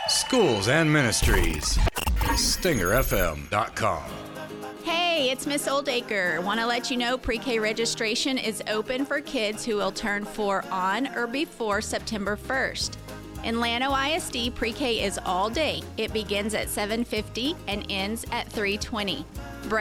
Schools and Ministries. StingerFM.com. Hey, it's Miss Oldacre. Want to let you know pre-K registration is open for kids who will turn 4 on or before September 1st. In Llano ISD, pre-K is all day. It begins at 7:50 and ends at 3:20.